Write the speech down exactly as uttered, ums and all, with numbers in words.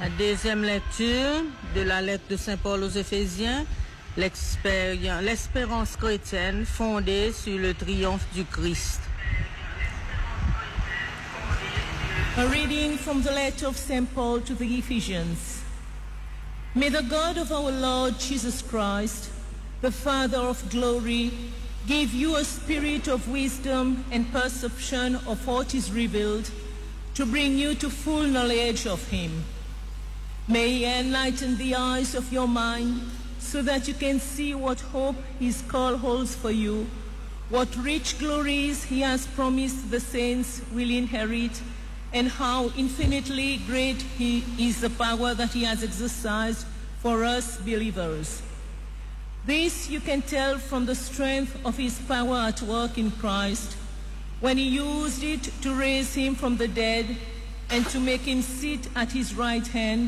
La deuxième lecture de la lettre de Saint Paul aux Éphésiens, l'espérance chrétienne fondée sur le triomphe du Christ. A reading from the letter of Saint Paul to the Ephesians. May the God of our Lord Jesus Christ, the Father of glory, give you a spirit of wisdom and perception of what is revealed, to bring you to full knowledge of him. May he enlighten the eyes of your mind, so that you can see what hope his call holds for you, what rich glories he has promised the saints will inherit, and how infinitely great he is the power that he has exercised for us believers. This you can tell from the strength of his power at work in Christ, when he used it to raise him from the dead and to make him sit at his right hand